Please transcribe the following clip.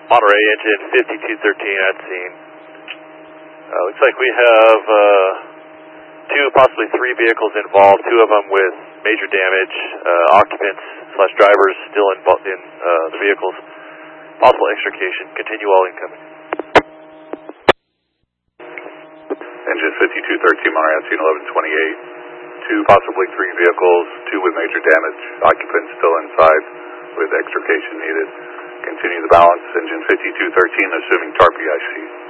Monterey, engine 5213 at scene. Looks like we have two, possibly three vehicles involved, two of them with major damage, occupants / drivers still involved in the vehicles. Possible extrication. Continue all incoming. Engine 5213, Monterey, at scene 1128. Two, possibly three vehicles, two with major damage, occupants still inside with extrication needed. Continue the balance, engine 5213, assuming TARP EIC.